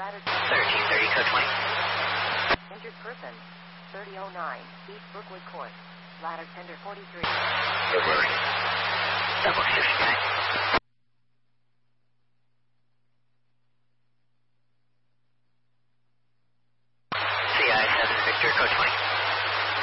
ladder 1330, code 20. injured person, 3009, East Brookwood Court, ladder tender 43. Double 69.